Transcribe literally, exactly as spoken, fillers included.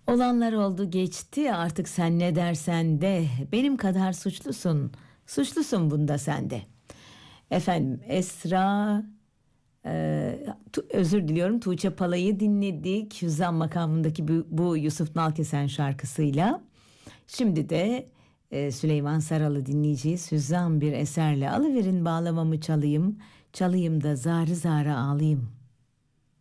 Olanlar oldu geçti, artık sen ne dersen de benim kadar suçlusun. Suçlusun bunda sen de. Efendim Esra, e, tu- özür diliyorum, Tuğçe Palay'ı dinledik. Hüzzam makamındaki bu, bu Yusuf Nalkesen şarkısıyla. Şimdi de e, Süleyman Saral'ı dinleyeceğiz. Hüzzam bir eserle alıverin bağlamamı çalayım. Çalayım da zarı zarı ağlayayım.